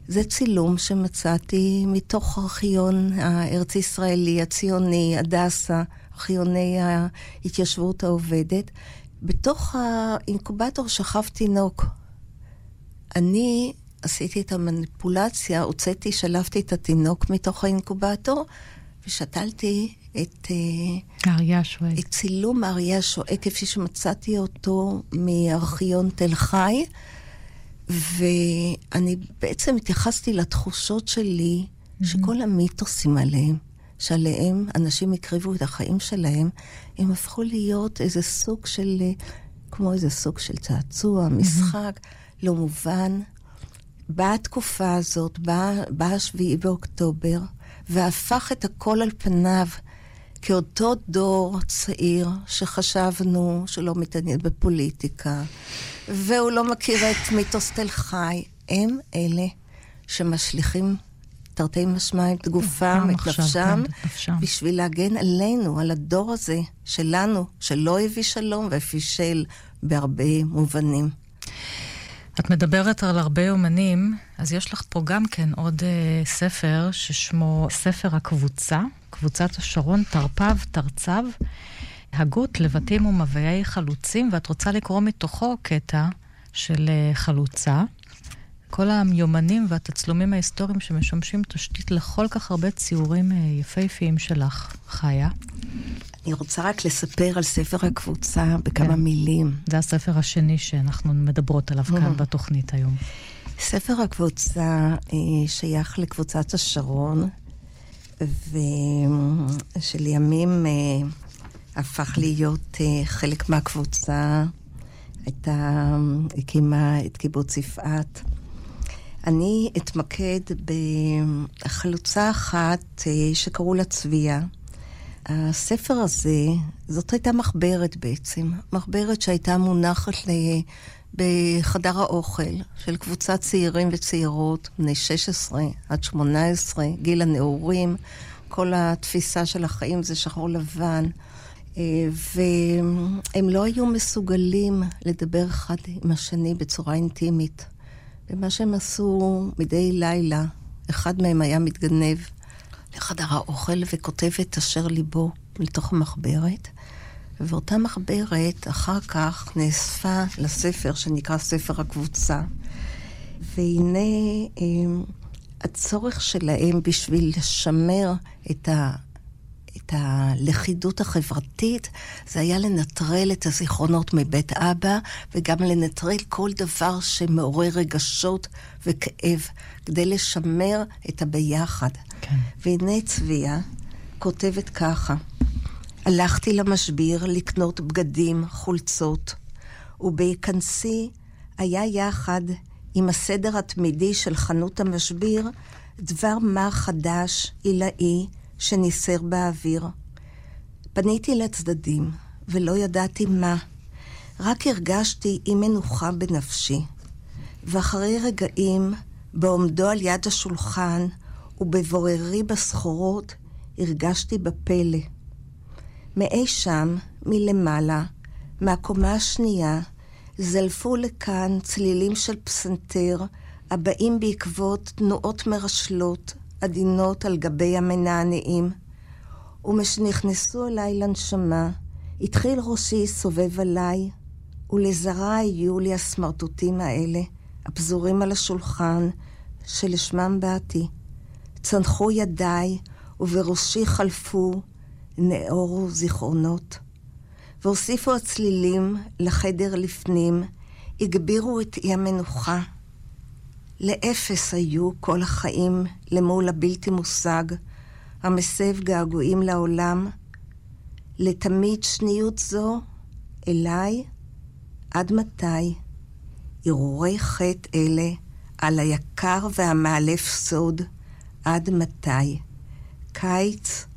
זה צילום שמצאתי מתוך ארכיון הארץ ישראלי, הציוני, הדסה, ארכיוני ההתיישבות העובדת. בתוך האינקובטור שכב תינוק. אני עשיתי את המניפולציה, שלפתי את התינוק מתוך האינקובטור, ושתלתי את צילום אריה השואה, כפי שמצאתי אותו מארכיון תל חי, ואני בעצם התייחסתי לתחושות שלי, שכל המיתוסים עליהם, שעליהם אנשים הקריבו את החיים שלהם, הם הפכו להיות איזה סוג של, כמו איזה סוג של צעצוע, משחק, לא מובן. באה התקופה הזאת, באה 7 באוקטובר, והפך את הכל על פניו, כאותו דור צעיר שחשבנו שלא מתעניין בפוליטיקה, והוא לא מכיר את מיתוס תל חי. הם אלה שמשליכים תרתי משמע את גופם, את נפשם, בשביל להגן עלינו, על הדור הזה שלנו, שלא הביא שלום ופישל בהרבה מובנים. את מדברת על הרבה אומנים, אז יש לך פה גם כן עוד ספר ששמו ספר הקבוצה, קבוצת השרון, תרפ"ו, תרצ"ו, הגות לבתים ומבואי חלוצים, ואת רוצה לקרוא מתוכו קטע של חלוצה. כל היומנים והתצלומים ההיסטוריים שמשמשים תשתית לכל כך הרבה ציורים יפהפיים שלך, חיה. אני רוצה רק לספר על ספר הקבוצה בכמה מילים. זה הספר השני שאנחנו מדברות עליו כאן בתוכנית היום. ספר הקבוצה שייך לקבוצת השרון, ושלימים הפך להיות חלק מהקבוצה, הקימה את קיבוץ יפעת. אני אתמקד בחלוצה אחת שקראו לה צביה. הספר הזה, זאת הייתה מחברת בעצם, מחברת שהייתה מונחת בחדר האוכל של קבוצת צעירים וצעירות, בני 16 עד 18, גיל הנעורים, כל התפיסה של החיים זה שחור לבן, והם לא היו מסוגלים לדבר אחד עם השני בצורה אינטימית. ומה שהם עשו מדי לילה, אחד מהם היה מתגנב לחדר האוכל וכותב את אשר ליבו לתוך המחברת, ואותה מחברת אחר כך נאספה לספר שנקרא ספר הקבוצה. והנה הצורך שלהם בשביל לשמר את הלכידות החברתית, זה היה לנטרל את הזיכרונות מבית אבא, וגם לנטרל כל דבר שמעורר רגשות וכאב, כדי לשמר את הביחד. כן. והנה צביה כותבת ככה: הלכתי למשביר לקנות בגדים, חולצות, ובהיכנסי היה יחד עם הסדר התמידי של חנות המשביר דבר מה חדש, עילאי, שניסר באוויר. פניתי לצדדים, ולא ידעתי מה. רק הרגשתי אי מנוחה בנפשי. ואחרי רגעים, בעומדו על יד השולחן, ובבוררי בסחורות, הרגשתי בפלא. מאי שם, מלמעלה, מהקומה השנייה, זלפו לכאן צלילים של פסנתר, הבאים בעקבות תנועות מרשלות, עדינות על גבי המנענעים. ומשנכנסו אליי לנשמה, התחיל ראשי סובב עליי, ולזרה היו לי הסמרטוטים האלה, הפזורים על השולחן, שלשמם באתי. צנחו ידיי, ובראשי חלפו, נאורו זיכרונות. והוסיפו הצלילים לחדר לפנים, הגבירו את אי המנוחה. לאפס היו כל החיים למול הבלתי מושג, המסב געגועים לעולם, לתמיד שניות זו, אליי, עד מתי? הרהורי חטא אלה, על היקר והמאלף סוד, עד מתי? קיץ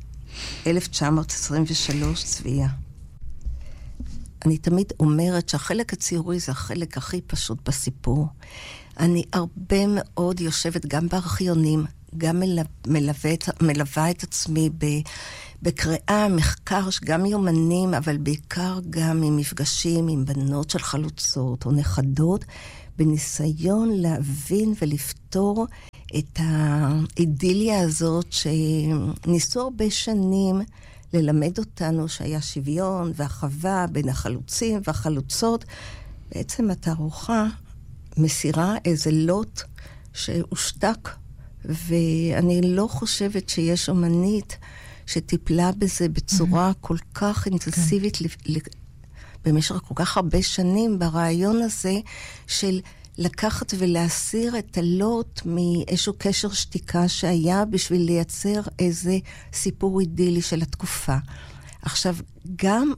1923, צביה. אני תמיד אומרת שהחלק הציורי זה החלק הכי פשוט בסיפור. אני הרבה מאוד יושבת גם בארכיונים, גם מלווה את עצמי בקריאה, מחקר, גם יומנים, אבל בעיקר גם עם מפגשים עם בנות של חלוצות או נכדות, בניסיון להבין ולפתור את האידיליה הזאת שניסו הרבה שנים ללמד אותנו שהיה שוויון ואחווה בין החלוצים והחלוצות. בעצם התערוכה מסירה איזה לוט שהושתק, ואני לא חושבת שיש אומנית שטיפלה בזה בצורה כל כך אינטנסיבית במשך כל כך הרבה שנים, ברעיון הזה של לקחת ולהסיר את הלוט מאיזשהו קשר שתיקה שהיה בשביל לייצר איזה סיפור אידילי של התקופה. עכשיו, גם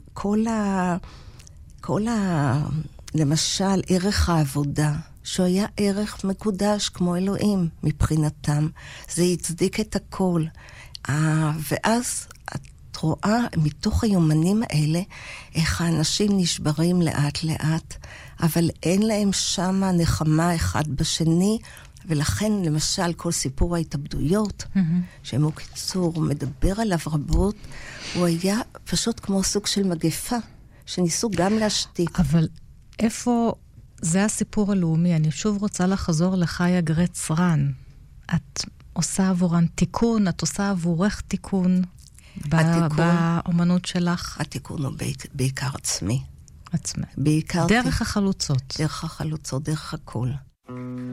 למשל, ערך העבודה, שהוא היה ערך מקודש כמו אלוהים מבחינתם, זה הצדיק את הכל. ואז את רואה מתוך היומנים האלה איך האנשים נשברים לאט לאט, אבל אין להם שמה נחמה אחד בשני, ולכן למשל כל סיפור ההתאבדויות, שמו קיצור מדבר עליו רבות, הוא היה פשוט כמו סוג של מגפה, שניסו גם להשתיק. אבל איפה, זה הסיפור הלאומי, אני שוב רוצה לחזור לחיה גרץ רן. את עושה עבורן תיקון, את עושה עבורך תיקון באומנות שלך. התיקון הוא בעיקר עצמי. עצמי. דרך החלוצות. דרך החלוצות, דרך הכל.